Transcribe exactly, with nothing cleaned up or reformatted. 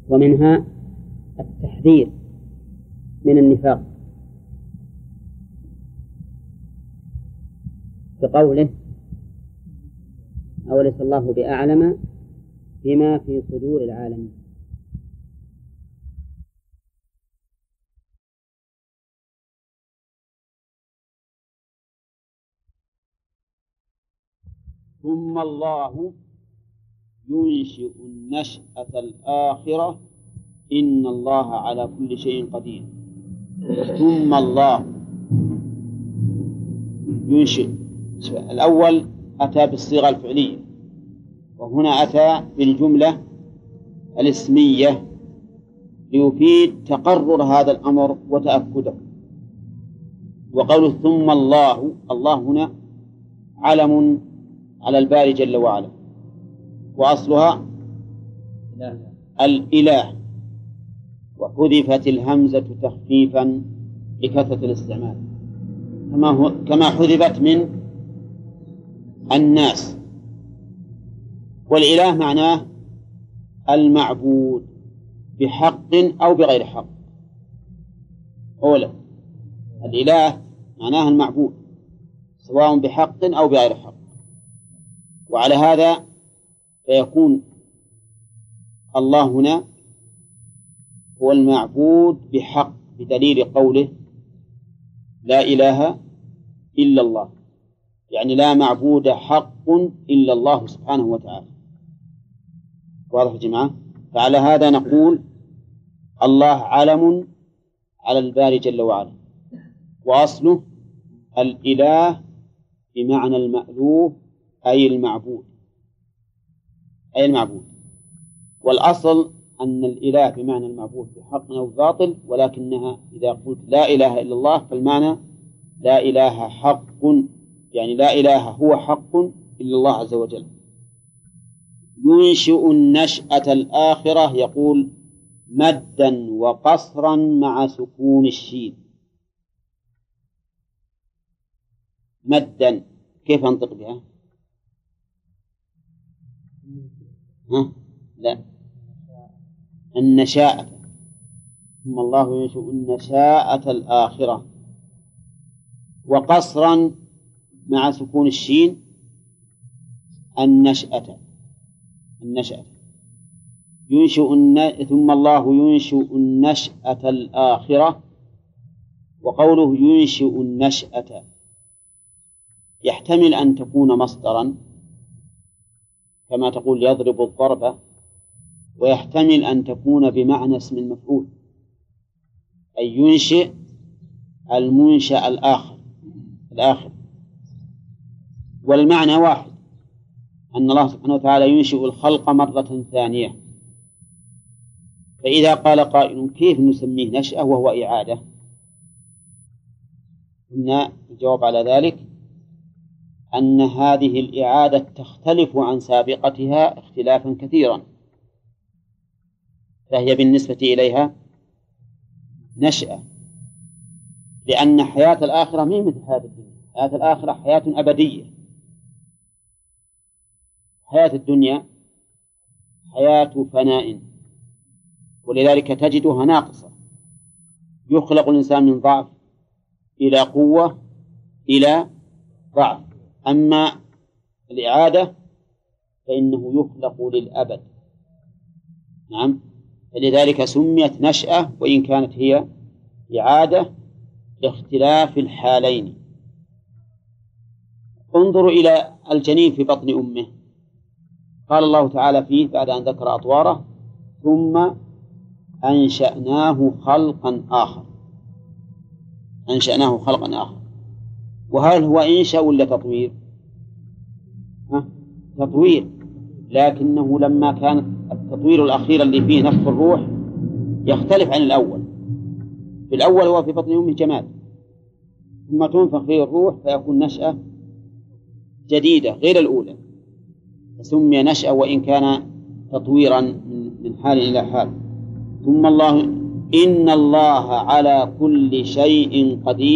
ومنها التحذير من النفاق بقوله أوليس الله بأعلم بما في صدور العالمين. ثم الله ينشئ النشأة الآخرة إن الله على كل شيء قدير. ثم الله ينشئ، الأول أتى بالصيغة الفعلية، وهنا أتى بالجملة الاسمية ليفيد تقرر هذا الأمر وتأكده. وقوله ثم الله، الله هنا علم على الباري جل وعلا، وأصلها الإله، وحذفت الهمزة تخفيفا لكثرة الاستعمال، كما هو كما حذفت من الناس. والإله معناه المعبود بحق أو بغير حق. أولا الإله معناه المعبود سواء بحق أو بغير حق، وعلى هذا فيكون الله هنا هو المعبود بحق بدليل قوله لا إله إلا الله، يعني لا معبود حق إلا الله سبحانه وتعالى. واضح يا جماعة؟ فعلى هذا نقول الله علم على الباري جل وعلا، وأصله الإله بمعنى المألوه أي المعبود، أي المعبود. والأصل أن الإله بمعنى المعبود بحق أو باطل، ولكنها إذا قلت لا إله إلا الله فالمعنى لا إله حق، يعني لا إله هو حق إلا الله عز وجل. ينشئ النشأة الآخرة، يقول مدا وقصرا مع سكون الشين. مدا كيف أنطق بها؟ ها؟ لا، النشاءة. ثم الله ينشئ النشاءة الآخرة. وقصرا مع سكون الشين النشأة، النشأة ينشئ الن... ثم الله ينشئ النشأة الآخرة. وقوله ينشئ النشأة يحتمل أن تكون مصدرا كما تقول يضرب الضرب، ويحتمل أن تكون بمعنى اسم المفعول، أي ينشئ المنشأ الآخر الآخر والمعنى واحد، أن الله سبحانه وتعالى ينشئ الخلق مرة ثانية. فإذا قال قائل كيف نسميه نشأة وهو إعادة؟ قلنا الجواب على ذلك أن هذه الإعادة تختلف عن سابقتها اختلافا كثيرا، فهي بالنسبة إليها نشأة، لأن حياة الآخرة ما مثل حياة الدنيا. حياة الآخرة حياة أبدية، حياة الدنيا حياة فناء، ولذلك تجدها ناقصة. يخلق الإنسان من ضعف إلى قوة إلى ضعف، أما الإعادة فإنه يخلق للأبد. نعم، فلذلك سميت نشأة وإن كانت هي إعادة لاختلاف الحالين. انظروا إلى الجنين في بطن أمه، قال الله تعالى فيه بعد أن ذكر أطواره ثم أنشأناه خلقا آخر. أنشأناه خلقا آخر، وهل هو إنشاء ولا تطوير؟ ها؟ تطوير، لكنه لما كان التطوير الأخير اللي فيه نفخ الروح يختلف عن الأول. في الأول هو في بطن أمه جماد، ثم تنفخ فيه الروح فيكون نشأة جديدة غير الأولى، فسمي نشأة وإن كان تطويرا من حال إلى حال. ثم الله إن الله على كل شيء قدير.